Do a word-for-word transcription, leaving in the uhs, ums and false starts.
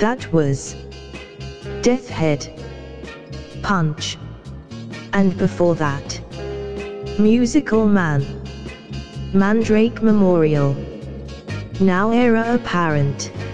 That was Death Head, Punch, and before that, Musical Man, Mandrake Memorial, Now Heir Apparent.